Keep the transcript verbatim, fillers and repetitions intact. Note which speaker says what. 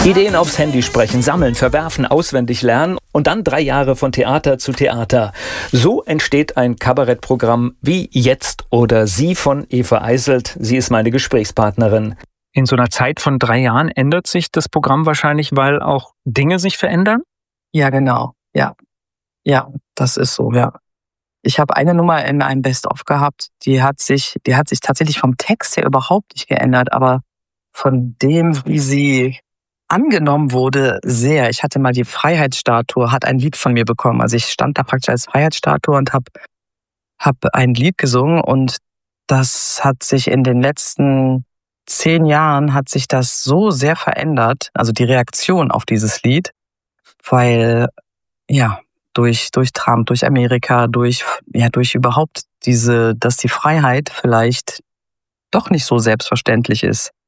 Speaker 1: Ideen aufs Handy sprechen, sammeln, verwerfen, auswendig lernen und dann drei Jahre von Theater zu Theater. So entsteht ein Kabarettprogramm wie Jetzt oder Sie von Eva Eiselt. Sie ist meine Gesprächspartnerin. In so einer Zeit von drei Jahren ändert sich das Programm wahrscheinlich, weil auch Dinge sich verändern?
Speaker 2: Ja, genau. Ja, ja, das ist so, ja. Ich habe eine Nummer in einem Best-of gehabt, die hat sich, die hat sich tatsächlich vom Text her überhaupt nicht geändert, aber von dem, wie sie angenommen wurde, sehr. Ich hatte mal die Freiheitsstatue, hat ein Lied von mir bekommen. Also ich stand da praktisch als Freiheitsstatue und habe hab ein Lied gesungen und das hat sich in den letzten zehn Jahren hat sich das so sehr verändert, also die Reaktion auf dieses Lied, weil, ja, durch, durch Trump, durch Amerika, durch, ja, durch überhaupt diese, dass die Freiheit vielleicht doch nicht so selbstverständlich ist.